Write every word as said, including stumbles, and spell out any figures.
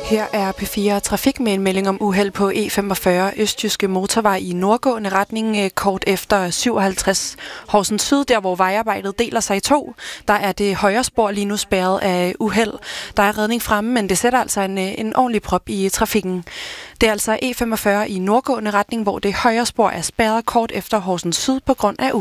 Her er P fire Trafik med en melding om uheld på E femogfyrre Østjyske Motorvej i nordgående retning kort efter syvoghalvtreds Horsens Syd, der hvor vejarbejdet deler sig i to. Der er det højre spor lige nu spærret af uheld. Der er redning fremme, men det sætter altså en, en ordentlig prop i trafikken. Det er altså E femogfyrre i nordgående retning, hvor det højre spor er spærret kort efter Horsens Syd på grund af uheld.